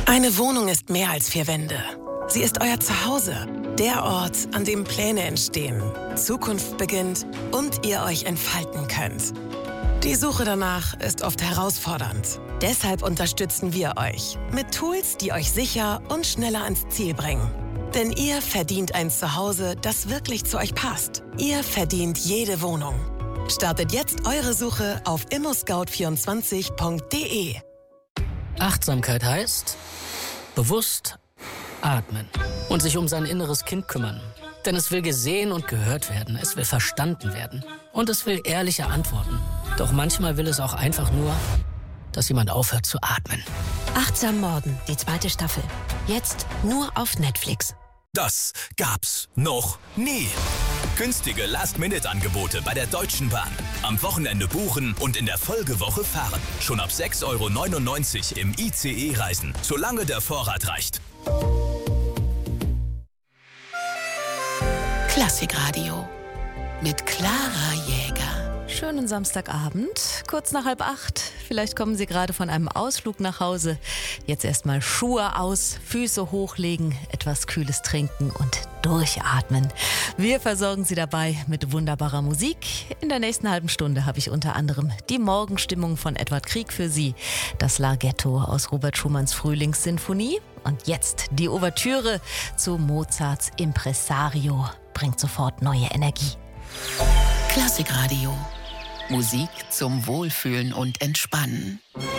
Eine Wohnung ist mehr als 4 Wände. Sie ist euer Zuhause. Der Ort, an dem Pläne entstehen, Zukunft beginnt und ihr euch entfalten könnt. Die Suche danach ist oft herausfordernd. Deshalb unterstützen wir euch mit Tools, die euch sicher und schneller ans Ziel bringen. Denn ihr verdient ein Zuhause, das wirklich zu euch passt. Ihr verdient jede Wohnung. Startet jetzt eure Suche auf immoscout24.de. Achtsamkeit heißt bewusst atmen und sich um sein inneres Kind kümmern. Denn es will gesehen und gehört werden, es will verstanden werden und es will ehrliche Antworten. Doch manchmal will es auch einfach nur, dass jemand aufhört zu atmen. Achtsam Morden, die 2. Staffel. Jetzt nur auf Netflix. Das gab's noch nie. Günstige Last-Minute-Angebote bei der Deutschen Bahn. Am Wochenende buchen und in der Folgewoche fahren. Schon ab 6,99 € im ICE reisen, solange der Vorrat reicht. Klassikradio mit Clara Jäger. Schönen Samstagabend, kurz nach 7:30. Vielleicht kommen Sie gerade von einem Ausflug nach Hause. Jetzt erstmal Schuhe aus, Füße hochlegen, etwas Kühles trinken und durchatmen. Wir versorgen Sie dabei mit wunderbarer Musik. In der nächsten halben Stunde habe ich unter anderem die Morgenstimmung von Edward Grieg für Sie, das Larghetto aus Robert Schumanns Frühlingssinfonie und jetzt die Ouvertüre zu Mozarts Impresario. Bringt sofort neue Energie. Klassikradio. Musik zum Wohlfühlen und Entspannen.